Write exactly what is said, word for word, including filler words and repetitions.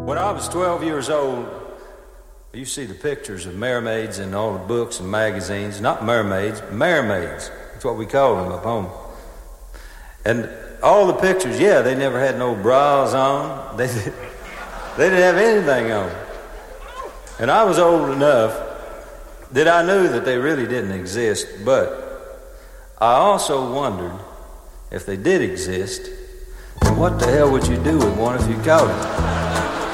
When I was twelve years old, you see the pictures of mermaids in all the books and magazines. Not mermaids, mermaids. That's what we called them up home. And all the pictures, yeah, they never had no bras on. They, they didn't have anything on. And I was old enough that I knew that they really didn't exist, but I also wondered if they did exist, then what the hell would you do with one if you caught it?